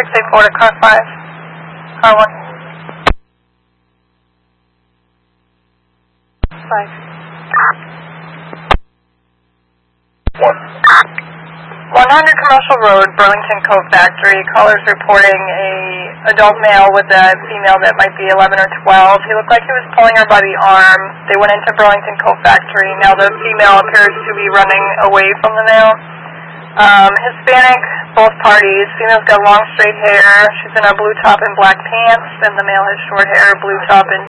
684 to car 5. Car 1. 5. 100 Commercial Road, Burlington Coat Factory. Callers reporting a adult male with a female that might be 11 or 12. He looked like he was pulling her by the arm. They went into Burlington Coat Factory. Now the female appears to be running away from the male. Hispanic, both parties. Female's got long straight hair. She's in a blue top and black pants, and the male has short hair, blue top and